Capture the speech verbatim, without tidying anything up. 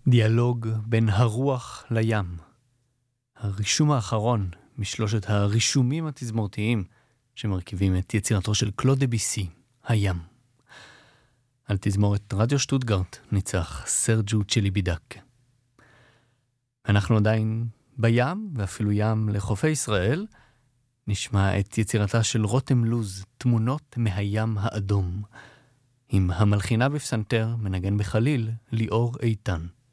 דיאלוג בין הרוח לים. הרישום האחרון משלושת הרישומים התזמורתיים שמרכיבים את יצירתו של קלוד דביסי, הים. על תזמורת רדיו שטוטגרט ניצח סרג'ו צ'ליבידק. אנחנו עדיין בים, ואפילו ים לחופי ישראל. נשמע את יצירתה של רותם לוז, תמונות מהים האדום, עם המלחינה בפסנתר, מנגן בחליל, ליאור איתן.